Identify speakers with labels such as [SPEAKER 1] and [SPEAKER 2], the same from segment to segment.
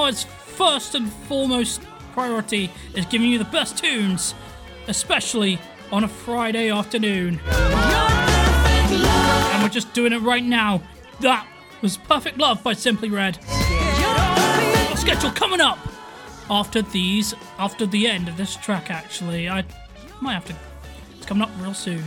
[SPEAKER 1] Power's first and foremost priority is giving you the best tunes, especially on a Friday afternoon. And we're just doing it right now. That was Perfect Love by Simply Red. Schedule coming up after the end of this track, actually. I might have to... It's coming up real soon.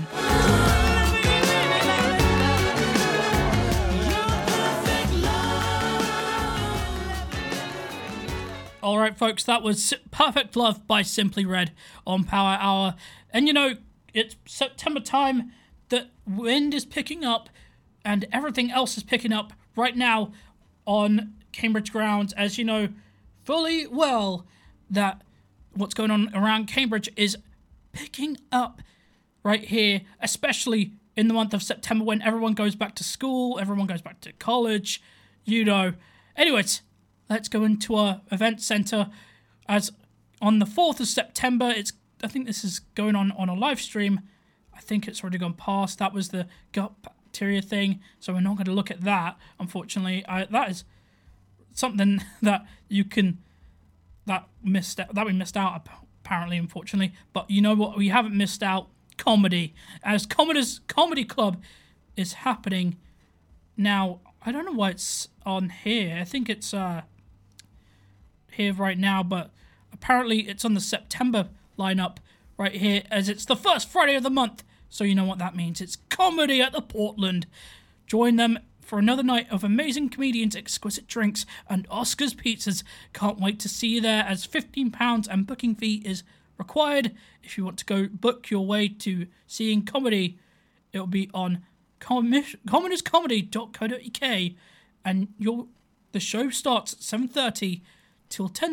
[SPEAKER 1] Alright folks, that was Perfect Love by Simply Red on Power Hour. And you know, it's September time, the wind is picking up and everything else is picking up right now on Cambridge grounds. As you know fully well that what's going on around Cambridge is picking up right here, especially in the month of September when everyone goes back to school, everyone goes back to college, you know. Anyways, let's go into our event centre. As on the 4th of September, I think this is going on a live stream. I think it's already gone past. That was the gut bacteria thing, so we're not going to look at that, unfortunately. That is something that we missed out, apparently, unfortunately. But you know what? We haven't missed out. Comedy. As Comedy's Comedy Club is happening now. I don't know why it's on here. I think it's here right now, but apparently it's on the September lineup right here, as it's the first Friday of the month. So you know what that means. It's Comedy at the Portland. Join them for another night of amazing comedians, exquisite drinks, and Oscar's pizzas. Can't wait to see you there, as £15 and booking fee is required. If you want to go book your way to seeing comedy, it'll be on commonerscomedy.co.uk, and the show starts at 7:30 till 10